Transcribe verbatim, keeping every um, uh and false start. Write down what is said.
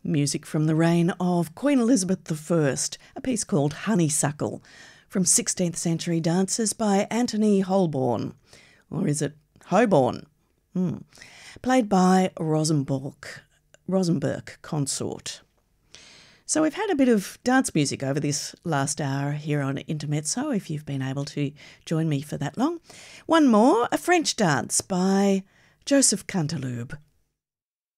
Music from the reign of Queen Elizabeth the First, a piece called Honeysuckle, from sixteenth century dances by Anthony Holborn. Or is it Holborn? Hmm. Played by Rosenborg, Rosenberg Consort. So we've had a bit of dance music over this last hour here on Intermezzo, if you've been able to join me for that long. One more, a French dance by Joseph Canteloube.